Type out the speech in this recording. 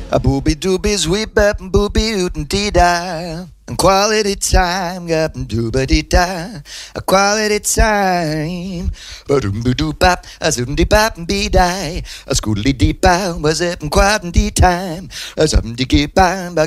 A booby dooby sweep up and booby oot and dee da. And quality time, up and dooba dee da. A quality time. Ba doom ba doo bop, a zoom dee bop and be die. A schooly dee bow, was it and quad and dee time. A zoom dee gee bam,